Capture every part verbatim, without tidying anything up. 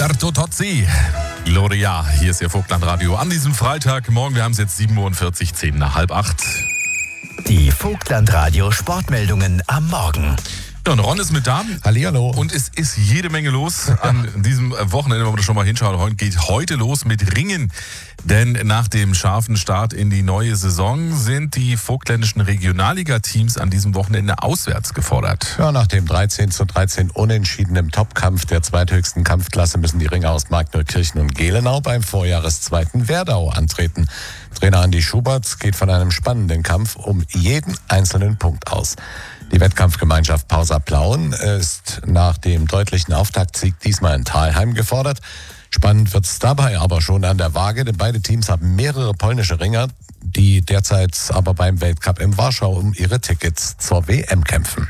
Roberto Tozzi. Gloria, hier ist Ihr Vogtlandradio an diesem Freitagmorgen. Wir haben es jetzt sieben Uhr vierzig, zehn nach halb acht. Die Vogtlandradio Sportmeldungen am Morgen. Ja, und Ron ist mit da. Hallihallo. Und es ist jede Menge los an diesem Wochenende, wenn man da schon mal hinschaut. Heute geht heute los mit Ringen. Denn nach dem scharfen Start in die neue Saison sind die vogtländischen Regionalliga-Teams an diesem Wochenende auswärts gefordert. Ja, nach dem dreizehn zu dreizehn Unentschieden im Topkampf der zweithöchsten Kampfklasse müssen die Ringer aus Markneukirchen und Gelenau beim Vorjahreszweiten Werdau antreten. Trainer Andi Schubert geht von einem spannenden Kampf um jeden einzelnen Punkt aus. Die Wettkampfgemeinschaft Pausa Plauen ist nach dem deutlichen Auftaktsieg diesmal in Thalheim gefordert. Spannend wird es dabei aber schon an der Waage, denn beide Teams haben mehrere polnische Ringer, die derzeit aber beim Weltcup in Warschau um ihre Tickets zur W M kämpfen.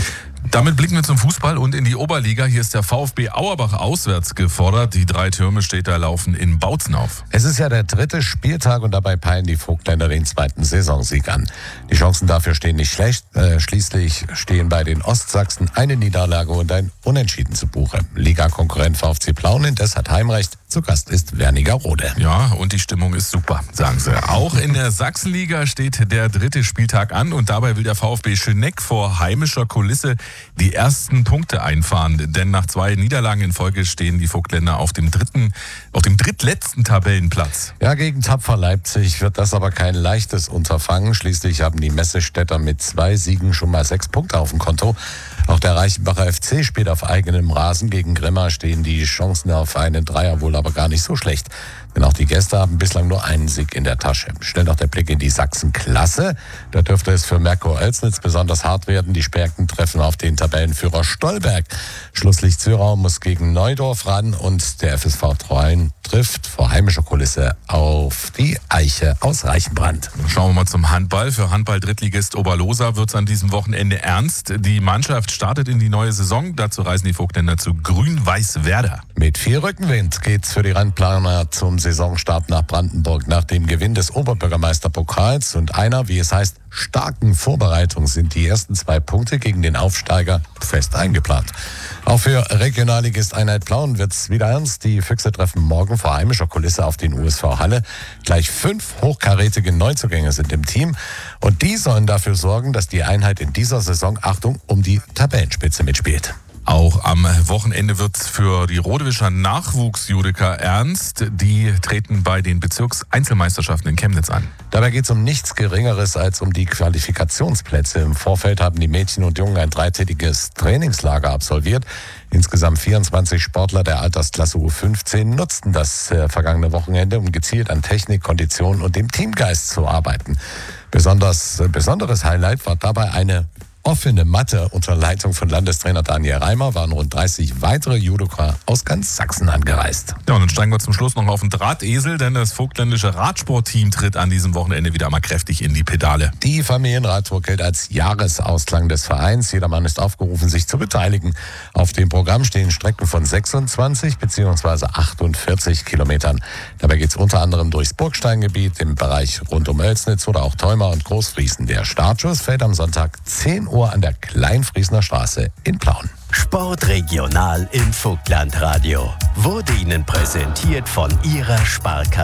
Damit blicken wir zum Fußball und in die Oberliga. Hier ist der VfB Auerbach auswärts gefordert. Die drei Türme Städter laufen in Bautzen auf. Es ist ja der dritte Spieltag und dabei peilen die Vogtländer den zweiten Saisonsieg an. Die Chancen dafür stehen nicht schlecht. Äh, schließlich stehen bei den Ostsachsen eine Niederlage und ein Unentschieden zu Buche. Liga-Konkurrent VfC Plauen indes hat Heimrecht. Zu Gast ist Wernigerode. Ja, und die Stimmung ist super, sagen sie. Auch in der Sachsenliga steht der dritte Spieltag an und dabei will der VfB Schöneck vor heimischer Kulisse die ersten Punkte einfahren. Denn nach zwei Niederlagen in Folge stehen die Vogtländer auf dem dritten, auf dem drittletzten Tabellenplatz. Ja, gegen Tapfer Leipzig wird das aber kein leichtes Unterfangen. Schließlich haben die Messestädter mit zwei Siegen schon mal sechs Punkte auf dem Konto. Auch der Reichenbacher F C spielt auf eigenem Rasen. Gegen Grimma stehen die Chancen auf einen Dreier wohl aber gar nicht so schlecht. Denn auch die Gäste haben bislang nur einen Sieg in der Tasche. Schnell noch der Blick in die Sachsenklasse. Da dürfte es für Merkur Oelsnitz besonders hart werden. Die Sperken treffen auf den Tabellenführer Stolberg. Schlusslicht Zürau muss gegen Neudorf ran und der F S V Treuen trifft vor heimischer Kulisse auf die Eiche aus Reichenbrand. Schauen wir mal zum Handball. Für Handball-Drittligist Oberlosa wird es an diesem Wochenende ernst. Die Mannschaft startet in die neue Saison. Dazu reisen die Vogtländer zu Grün-Weiß Werder. Mit viel Rückenwind geht's für die Randplaner zum Saisonstart nach Brandenburg. Nach dem Gewinn des Oberbürgermeisterpokals und einer, wie es heißt, starken Vorbereitung sind die ersten zwei Punkte gegen den Aufsteiger fest eingeplant. Auch für Regionalligist Einheit Plauen wird's wieder ernst. Die Füchse treffen morgen vor heimischer Kulisse auf den U S V Halle. Gleich fünf hochkarätige Neuzugänge sind im Team und die sollen dafür sorgen, dass die Einheit in dieser Saison, Achtung, um die Tabellenspitze mitspielt. Auch am Wochenende wird es für die Rodewischer Nachwuchsjudiker ernst. Die treten bei den Bezirkseinzelmeisterschaften in Chemnitz an. Dabei geht es um nichts Geringeres als um die Qualifikationsplätze. Im Vorfeld haben die Mädchen und Jungen ein dreitägiges Trainingslager absolviert. Insgesamt vierundzwanzig Sportler der Altersklasse U fünfzehn nutzten das äh, vergangene Wochenende, um gezielt an Technik, Kondition und dem Teamgeist zu arbeiten. Besonders äh, besonderes Highlight war dabei eine offene Matte unter Leitung von Landestrainer Daniel Reimer. Waren rund dreißig weitere Judoka aus ganz Sachsen angereist. Ja, und dann steigen wir zum Schluss noch auf den Drahtesel, denn das vogtländische Radsportteam tritt an diesem Wochenende wieder mal kräftig in die Pedale. Die Familienradtour gilt als Jahresausklang des Vereins. Jedermann ist aufgerufen, sich zu beteiligen. Auf dem Programm stehen Strecken von sechsundzwanzig bzw. achtundvierzig Kilometern. Dabei geht es unter anderem durchs Burgsteingebiet, im Bereich rund um Oelsnitz oder auch Theuma und Großfriesen. Der Startschuss fällt am Sonntag zehn Uhr an der Kleinfriesener Straße in Plauen. Sportregional im Vogtlandradio wurde Ihnen präsentiert von Ihrer Sparkasse.